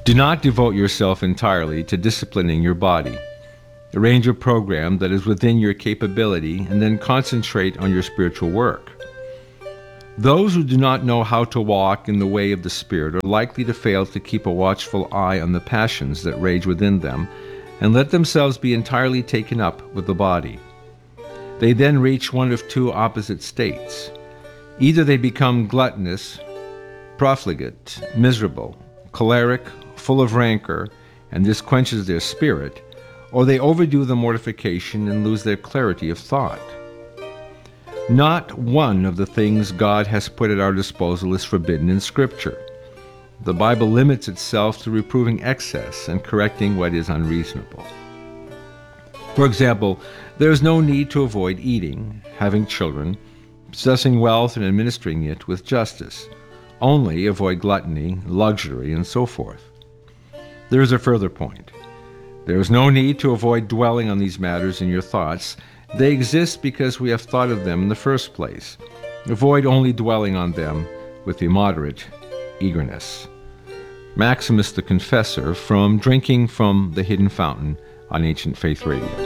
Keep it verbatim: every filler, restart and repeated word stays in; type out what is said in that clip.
Do not devote yourself entirely to disciplining your body. Arrange a program that is within your capability and then concentrate on your spiritual work. Those who do not know how to walk in the way of the Spirit are likely to fail to keep a watchful eye on the passions that rage within them and let themselves be entirely taken up with the body. They then reach one of two opposite states. Either they become gluttonous, profligate, miserable, choleric, full of rancor, and this quenches their spirit, or they overdo the mortification and lose their clarity of thought. Not one of the things God has put at our disposal is forbidden in Scripture. The Bible limits itself to reproving excess and correcting what is unreasonable. For example, there is no need to avoid eating, having children, possessing wealth and administering it with justice. Only avoid gluttony, luxury, and so forth. There is a further point. There is no need to avoid dwelling on these matters in your thoughts. They exist because we have thought of them in the first place. Avoid only dwelling on them with immoderate eagerness. Maximus the Confessor, from Drinking from the Hidden Fountain on Ancient Faith Radio.